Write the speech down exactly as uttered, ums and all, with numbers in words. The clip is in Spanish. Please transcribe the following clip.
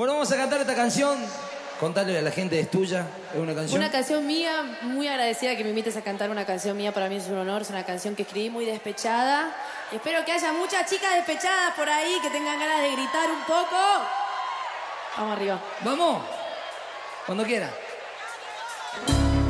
Bueno, vamos a cantar esta canción. Contale a la gente, es tuya, es una canción. Una canción mía, muy agradecida que me invites a cantar una canción mía, para mí es un honor, es una canción que escribí muy despechada. Espero que haya muchas chicas despechadas por ahí que tengan ganas de gritar un poco. Vamos arriba. Vamos, cuando quiera.